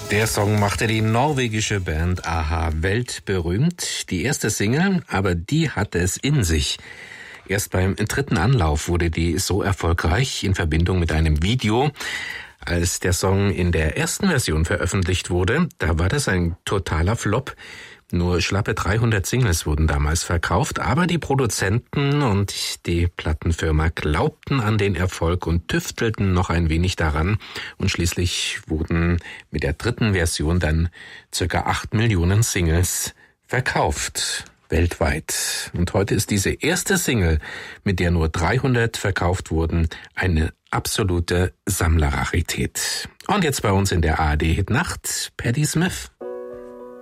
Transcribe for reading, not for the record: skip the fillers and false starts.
Der Song machte die norwegische Band a-ha weltberühmt. Die erste Single, aber die hatte es in sich. Erst beim dritten Anlauf wurde die so erfolgreich in Verbindung mit einem Video. Als der Song in der ersten Version veröffentlicht wurde, da war das ein totaler Flop. Nur schlappe 300 Singles wurden damals verkauft, aber die Produzenten und die Plattenfirma glaubten an den Erfolg und tüftelten noch ein wenig daran. Und schließlich wurden mit der dritten Version dann ca. 8 Millionen Singles verkauft, weltweit. Und heute ist diese erste Single, mit der nur 300 verkauft wurden, eine absolute Sammlerrarität. Und jetzt bei uns in der ARD Hit Nacht, Patti Smith.